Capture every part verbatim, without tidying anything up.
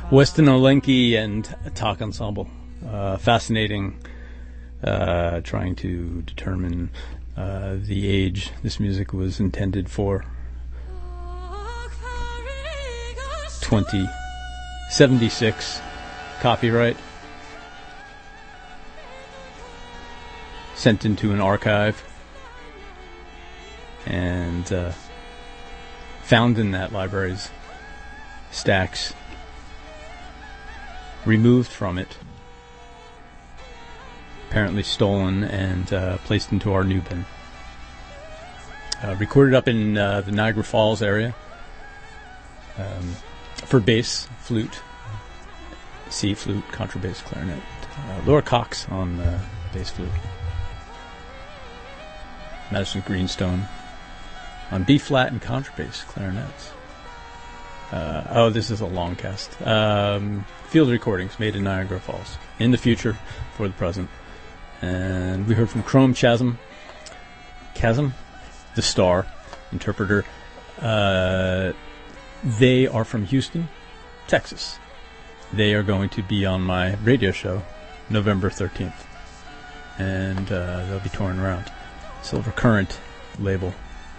Weston Olenki and Talk Ensemble. Uh, fascinating, uh, trying to determine uh, the age this music was intended for. twenty seventy-six copyright. Sent into an archive. And uh, found in that library's stacks. Removed from it, apparently stolen and uh, placed into our new bin. Uh, recorded up in uh, the Niagara Falls area um, for bass, flute, C flute, contrabass, clarinet. Uh, Laura Cox on uh, bass flute. Madison Greenstone on B flat and contrabass, clarinets. Uh, oh, this is a long cast. Um, field recordings made in Niagara Falls. In the future, for the present. And we heard from Chrome Chasm. Chasm? The Star. Interpreter. Uh, they are from Houston, Texas. They are going to be on my radio show November thirteenth. And uh, they'll be touring around. Silver Current label.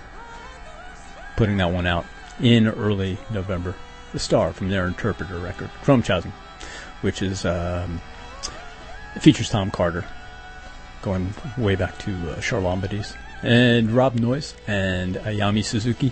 Putting that one out in early November. The Star from their Interpreter record, Chrome Chasm, which is um, features Tom Carter, going way back to uh, Charlambadies, and Rob Noyes and Ayami Suzuki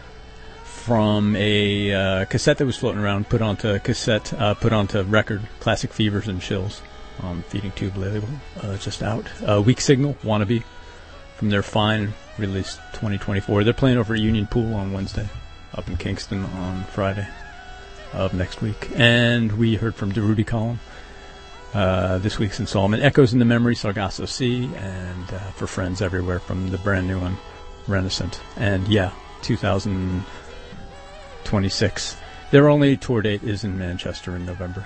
from a uh, cassette that was floating around, put onto cassette, uh, put onto record, Classic Fevers and Chills on Feeding Tube label, uh, just out. Uh, Weak Signal, Wannabe, from their Fine release twenty twenty-four. They're playing over at Union Pool on Wednesday. Up in Kingston on Friday of next week. And we heard from DeRudy Column, uh, this week's installment, Echoes in the Memory, Sargasso Sea, and uh, For Friends Everywhere from the brand new one, Renaissance. And yeah, two thousand twenty-six. Their only tour date is in Manchester in November.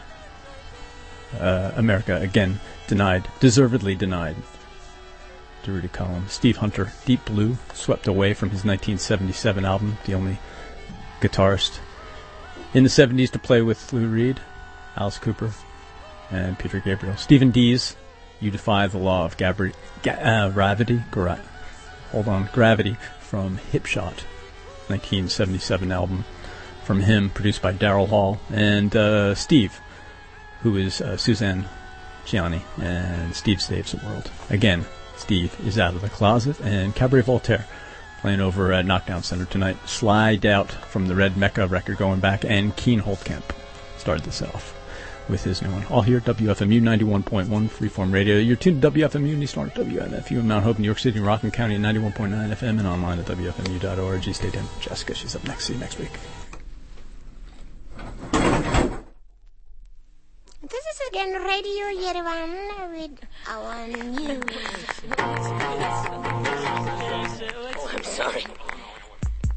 Uh, America, again, denied, deservedly denied. DeRudy Column. Steve Hunter, Deep Blue, swept away from his nineteen seventy-seven album, the only guitarist in the seventies to play with Lou Reed, Alice Cooper, and Peter Gabriel. Stephen Dees, You Defy the Law of Gabri- Ga- uh, Gravity, Gra- hold on, Gravity, from Hipshot, nineteen seventy-seven album from him, produced by Daryl Hall, and uh, Steve, who is uh, Suzanne Gianni, and Steve Saves the World. Again, Steve is out of the closet, and Cabaret Voltaire playing over at Knockdown Center tonight. Slide Out from the Red Mecca record going back, and Keen Holtkamp started this off with his new one. All here, W F M U ninety-one point one, Freeform Radio. You're tuned to W F M U in East Orange, W N F U in Mount Hope, New York City, Rockland County at ninety-one point nine F M, and online at W F M U dot org. Stay tuned for Jessica. She's up next. See you next week. This is again Radio Yerevan with our news. Oh, I'm sorry.